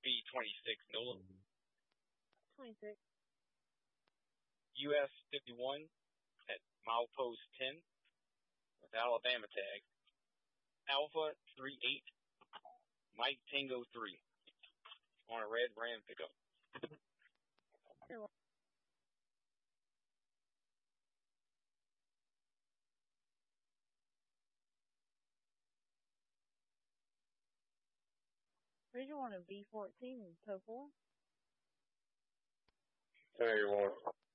B-26 NOLA. 26. US 51 at milepost 10 with Alabama tag. Alpha 38 Mike Tango 3 on a red Ram pickup. Where'd you want a B-14 tow for? 71.